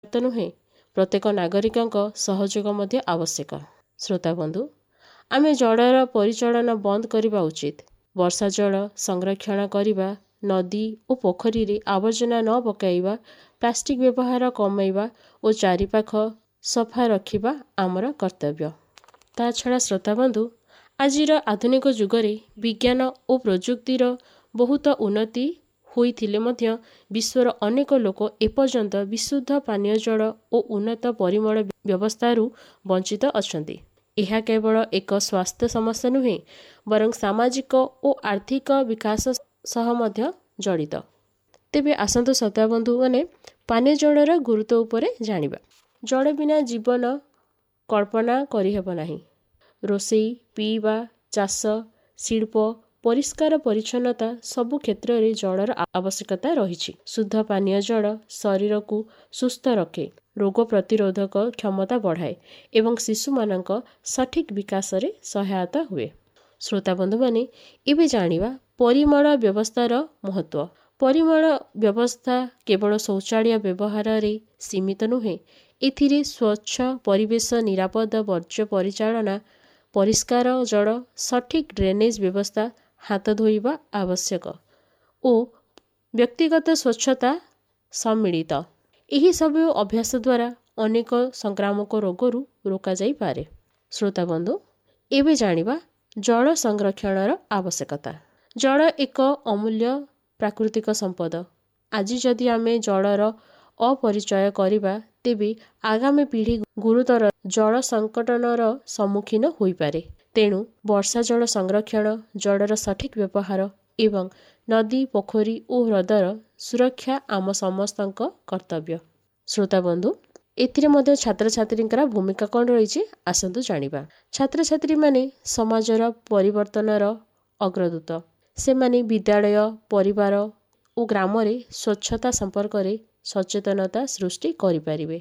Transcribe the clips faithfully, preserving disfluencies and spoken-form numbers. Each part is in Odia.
ତ ନୁହେଁ, ପ୍ରତ୍ୟେକ ନାଗରିକଙ୍କ ସହଯୋଗ ମଧ୍ୟ ଆବଶ୍ୟକ। ଶ୍ରୋତାବନ୍ଧୁ, ଆମେ ଜଳର ପରିଚାଳନା ବନ୍ଦ କରିବା ଉଚିତ। ବର୍ଷା ଜଳ ସଂରକ୍ଷଣ କରିବା, ନଦୀ ଓ ପୋଖରୀରେ ଆବର୍ଜନା ନ ପକାଇବା, ପ୍ଲାଷ୍ଟିକ ବ୍ୟବହାର କମାଇବା ଓ ଚାରିପାଖ ସଫା ରଖିବା ଆମର କର୍ତ୍ତବ୍ୟ। ତା ଛଡ଼ା ଶ୍ରୋତାବନ୍ଧୁ, ଆଜିର ଆଧୁନିକ ଯୁଗରେ ବିଜ୍ଞାନ ଓ ପ୍ରଯୁକ୍ତିର ବହୁତ ଉନ୍ନତି ହୋଇଥିଲେ ମଧ୍ୟ ବିଶ୍ୱର ଅନେକ ଲୋକ ଏପର୍ଯ୍ୟନ୍ତ ବିଶୁଦ୍ଧ ପାନୀୟ ଜଳ ଓ ଉନ୍ନତ ପରିମଳ ବ୍ୟବସ୍ଥାରୁ ବଞ୍ଚିତ ଅଛନ୍ତି। ଏହା କେବଳ ଏକ ସ୍ୱାସ୍ଥ୍ୟ ସମସ୍ୟା ନୁହେଁ, ବରଂ ସାମାଜିକ ଓ ଆର୍ଥିକ ବିକାଶ ସହ ମଧ୍ୟ ଜଡ଼ିତ। ତେବେ ଆସନ୍ତୁ ଶ୍ରୋତାବନ୍ଧୁମାନେ ପାନୀୟ ଜଳର ଗୁରୁତ୍ୱ ଉପରେ ଜାଣିବା। ଜଳ ବିନା ଜୀବନ କଳ୍ପନା କରିହେବ ନାହିଁ। ରୋଷେଇ, ପିଇବା, ଚାଷ, ଶିଳ୍ପ, ପରିଷ୍କାର ପରିଚ୍ଛନ୍ନତା ସବୁ କ୍ଷେତ୍ରରେ ଜଳର ଆବଶ୍ୟକତା ରହିଛି। ଶୁଦ୍ଧ ପାନୀୟ ଜଳ ଶରୀରକୁ ସୁସ୍ଥ ରଖେ, ରୋଗ ପ୍ରତିରୋଧକ କ୍ଷମତା ବଢ଼ାଏ ଏବଂ ଶିଶୁମାନଙ୍କ ସଠିକ ବିକାଶରେ ସହାୟତା ହୁଏ। ଶ୍ରୋତାବନ୍ଧୁମାନେ ଏବେ ଜାଣିବା ପରିମଳ ବ୍ୟବସ୍ଥାର ମହତ୍ତ୍ୱ। ପରିମଳ ବ୍ୟବସ୍ଥା କେବଳ ଶୌଚାଳୟ ବ୍ୟବହାରରେ ସୀମିତ ନୁହେଁ, ଏଥିରେ ସ୍ୱଚ୍ଛ ପରିବେଶ, ନିରାପଦ ବର୍ଜ୍ୟ ପରିଚାଳନା, ପରିଷ୍କାର ଜଳ, ସଠିକ ଡ୍ରେନେଜ ବ୍ୟବସ୍ଥା, ହାତ ଧୋଇବା ଆବଶ୍ୟକ ଓ ବ୍ୟକ୍ତିଗତ ସ୍ୱଚ୍ଛତା ସମ୍ମିଳିତ। ଏହିସବୁ ଅଭ୍ୟାସ ଦ୍ୱାରା ଅନେକ ସଂକ୍ରାମକ ରୋଗରୁ ରୋକାଯାଇପାରେ। ଶ୍ରୋତାବନ୍ଧୁ, ଏବେ ଜାଣିବା ଜଳ ସଂରକ୍ଷଣର ଆବଶ୍ୟକତା। ଜଳ ଏକ ଅମୂଲ୍ୟ ପ୍ରାକୃତିକ ସମ୍ପଦ। ଆଜି ଯଦି ଆମେ ଜଳର ଅପରିଚୟ କରିବା, ତେବେ ଆଗାମୀ ପିଢ଼ି ଗୁରୁତର ଜଳ ସଙ୍କଟର ସମ୍ମୁଖୀନ ହୋଇପାରେ। ତେଣୁ ବର୍ଷା ଜଳ ସଂରକ୍ଷଣ, ଜଳର ସଠିକ ବ୍ୟବହାର ଏବଂ ନଦୀ, ପୋଖରୀ ଓ ହ୍ରଦର ସୁରକ୍ଷା ଆମ ସମସ୍ତଙ୍କ କର୍ତ୍ତବ୍ୟ। ଶ୍ରୋତାବନ୍ଧୁ, ଏଥିରେ ମଧ୍ୟ ଛାତ୍ରଛାତ୍ରୀଙ୍କର ଭୂମିକା କ'ଣ ରହିଛି ଆସନ୍ତୁ ଜାଣିବା। ଛାତ୍ରଛାତ୍ରୀମାନେ ସମାଜର ପରିବର୍ତ୍ତନର ଅଗ୍ରଦୂତ। ସେମାନେ ବିଦ୍ୟାଳୟ, ପରିବାର ଓ ଗ୍ରାମରେ ସ୍ୱଚ୍ଛତା ସମ୍ପର୍କରେ ସଚେତନତା ସୃଷ୍ଟି କରିପାରିବେ।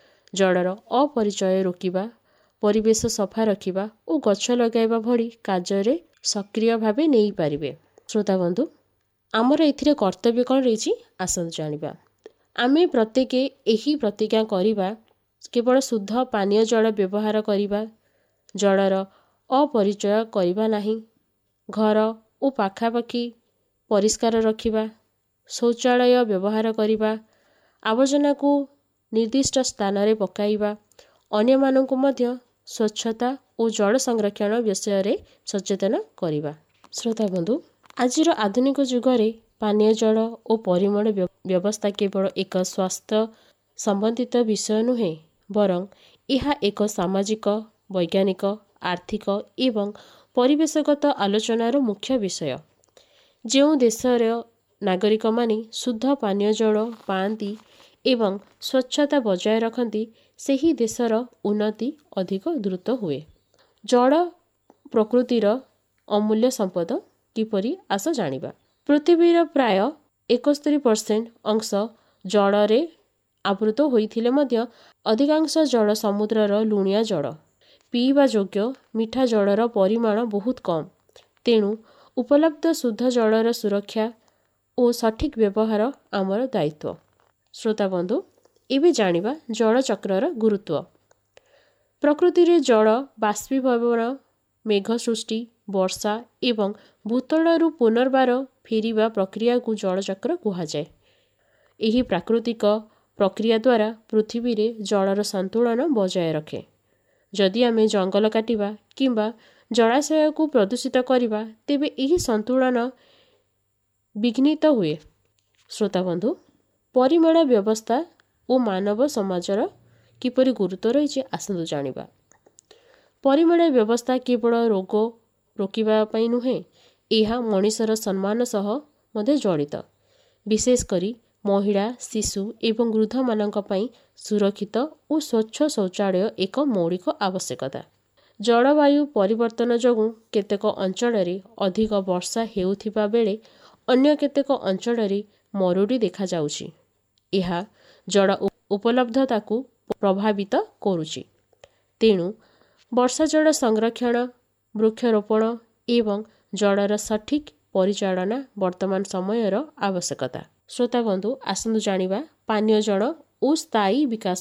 ଜଳର ଅପରିଚୟ ରୋକିବା, ପରିବେଶ ସଫା ରଖିବା ଓ ଗଛ ଲଗାଇବା ଭଳି କାର୍ଯ୍ୟରେ ସକ୍ରିୟ ଭାବେ ନେଇପାରିବେ। ଶ୍ରୋତାବନ୍ଧୁ, ଆମର ଏଥିରେ କର୍ତ୍ତବ୍ୟ କ'ଣ ରହିଛି ଆସନ୍ତୁ ଜାଣିବା। ଆମେ ପ୍ରତ୍ୟେକ ଏହି ପ୍ରତିଜ୍ଞା କରିବା, କେବଳ ଶୁଦ୍ଧ ପାନୀୟ ଜଳ ବ୍ୟବହାର କରିବା, ଜଳର ଅପରିଚୟ କରିବା ନାହିଁ, ଘର ଓ ପାଖାପାଖି ପରିଷ୍କାର ରଖିବା, ଶୌଚାଳୟ ବ୍ୟବହାର କରିବା, ଆବର୍ଜନାକୁ ନିର୍ଦ୍ଦିଷ୍ଟ ସ୍ଥାନରେ ପକାଇବା, ଅନ୍ୟମାନଙ୍କୁ ମଧ୍ୟ ସ୍ୱଚ୍ଛତା ଓ ଜଳ ସଂରକ୍ଷଣ ବିଷୟରେ ସଚେତନ କରିବା। ଶ୍ରୋତାବନ୍ଧୁ, ଆଜିର ଆଧୁନିକ ଯୁଗରେ ପାନୀୟ ଜଳ ଓ ପରିମଳ ବ୍ୟବସ୍ଥା କେବଳ ଏକ ସ୍ୱାସ୍ଥ୍ୟ ସମ୍ବନ୍ଧିତ ବିଷୟ ନୁହେଁ, ବରଂ ଏହା ଏକ ସାମାଜିକ, ବୈଜ୍ଞାନିକ, ଆର୍ଥିକ ଏବଂ ପରିବେଶଗତ ଆଲୋଚନାର ମୁଖ୍ୟ ବିଷୟ। ଯେଉଁ ଦେଶର ନାଗରିକମାନେ ଶୁଦ୍ଧ ପାନୀୟ ଜଳ ପାଆନ୍ତି ଏବଂ ସ୍ୱଚ୍ଛତା ବଜାୟ ରଖନ୍ତି, ସେହି ଦେଶର ଉନ୍ନତି ଅଧିକ ଦ୍ରୁତ ହୁଏ। ଜଳ ପ୍ରକୃତିର ଅମୂଲ୍ୟ ସମ୍ପଦ। କିପରି ଆସ ଜାଣିବା। ପୃଥିବୀର ପ୍ରାୟ ଏକସ୍ତରୀ ପରସେଣ୍ଟ ଅଂଶ ଜଳରେ ଆବୃତ ହୋଇଥିଲେ ମଧ୍ୟ ଅଧିକାଂଶ ଜଳ ସମୁଦ୍ରର ଲୁଣିଆ ଜଳ। ପିଇବା ଯୋଗ୍ୟ ମିଠା ଜଳର ପରିମାଣ ବହୁତ କମ୍। ତେଣୁ ଉପଲବ୍ଧ ଶୁଦ୍ଧ ଜଳର ସୁରକ୍ଷା ଓ ସଠିକ ବ୍ୟବହାର ଆମର ଦାୟିତ୍ୱ। ଶ୍ରୋତାବନ୍ଧୁ, ଏବେ ଜାଣିବା ଜଳଚକ୍ରର ଗୁରୁତ୍ୱ। ପ୍ରକୃତିରେ ଜଳ ବାଷ୍ପୀଭବନ, ମେଘ ସୃଷ୍ଟି, ବର୍ଷା ଏବଂ ଭୂତଳରୁ ପୁନର୍ବାର ଫେରିବା ପ୍ରକ୍ରିୟାକୁ ଜଳଚକ୍ର କୁହାଯାଏ। ଏହି ପ୍ରାକୃତିକ ପ୍ରକ୍ରିୟା ଦ୍ୱାରା ପୃଥିବୀରେ ଜଳର ସନ୍ତୁଳନ ବଜାୟ ରଖେ। ଯଦି ଆମେ ଜଙ୍ଗଲ କାଟିବା କିମ୍ବା ଜଳାଶୟକୁ ପ୍ରଦୂଷିତ କରିବା, ତେବେ ଏହି ସନ୍ତୁଳନ ବିଘ୍ନିତ ହୁଏ। ଶ୍ରୋତାବନ୍ଧୁ, ପରିମଳ ବ୍ୟବସ୍ଥା ଓ ମାନବ ସମାଜର କିପରି ଗୁରୁତ୍ୱ ରହିଛି ଆସନ୍ତୁ ଜାଣିବା। ପରିମଳ ବ୍ୟବସ୍ଥା କେବଳ ରୋଗ ରୋକିବା ପାଇଁ ନୁହେଁ, ଏହା ମଣିଷର ସମ୍ମାନ ସହ ମଧ୍ୟ ଜଡ଼ିତ। ବିଶେଷ କରି ମହିଳା, ଶିଶୁ ଏବଂ ବୃଦ୍ଧମାନଙ୍କ ପାଇଁ ସୁରକ୍ଷିତ ଓ ସ୍ୱଚ୍ଛ ଶୌଚାଳୟ ଏକ ମୌଳିକ ଆବଶ୍ୟକତା। ଜଳବାୟୁ ପରିବର୍ତ୍ତନ ଯୋଗୁଁ କେତେକ ଅଞ୍ଚଳରେ ଅଧିକ ବର୍ଷା ହେଉଥିବା ବେଳେ ଅନ୍ୟ କେତେକ ଅଞ୍ଚଳରେ ମରୁଡ଼ି ଦେଖାଯାଉଛି। ଏହା ଜଳ ଉପଲବ୍ଧତାକୁ ପ୍ରଭାବିତ କରୁଛି। ତେଣୁ ବର୍ଷା ଜଳ ସଂରକ୍ଷଣ, ବୃକ୍ଷରୋପଣ ଏବଂ ଜଳର ସଠିକ ପରିଚାଳନା ବର୍ତ୍ତମାନ ସମୟର ଆବଶ୍ୟକତା। ଶ୍ରୋତାବନ୍ଧୁ, ଆସନ୍ତୁ ଜାଣିବା ପାନୀୟ ଜଳ ଓ ସ୍ଥାୟୀ ବିକାଶ